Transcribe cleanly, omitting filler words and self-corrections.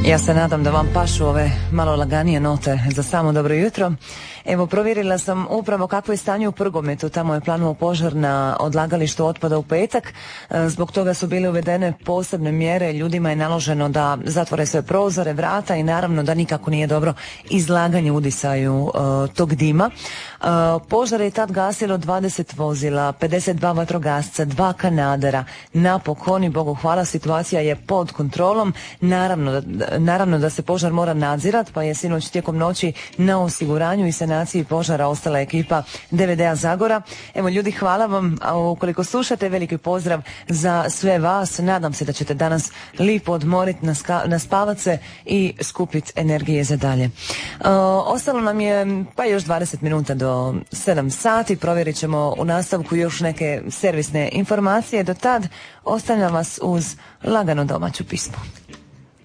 Ja se nadam da vam pašu ove malo laganije note za samo dobro jutro. Evo, provjerila sam upravo kakvo je stanje u Prgometu. Tamo je planuo požar na odlagalištu otpada u petak. Zbog toga su bile uvedene posebne mjere. Ljudima je naloženo da zatvore sve prozore, vrata i naravno da nikako nije dobro izlaganje udisaju tog dima. Požar je tad gasilo 20 vozila, 52 vatrogasca, 2 kanadera. Napokon i Bogu hvala, situacija je pod kontrolom. Naravno da se požar mora nadzirat, pa je sinoć tijekom noći na osiguranju i sanaciji požara ostala ekipa DVD-a Zagora. Evo ljudi, hvala vam, a ukoliko slušate, veliki pozdrav za sve vas. Nadam se da ćete danas lipo odmoriti, naspavat se i skupiti energije za dalje. Ostalo nam je pa još 20 minuta do 7 sati. Provjerit ćemo u nastavku još neke servisne informacije. Do tad ostavljam vas uz lagano domaću pismu.